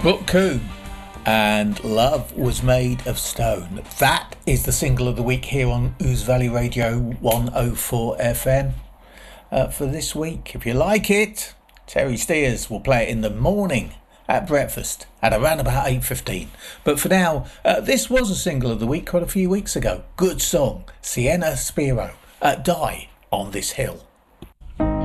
Brooke Coon and Love Was Made of Stone. That is the single of the week here on Ouse Valley Radio 104 FM for this week. If you like it, Terry Steers will play it in the morning at breakfast at around about 8:15. But for now, this was a single of the week quite a few weeks ago. Good song, Sienna Spiro, Die on This Hill.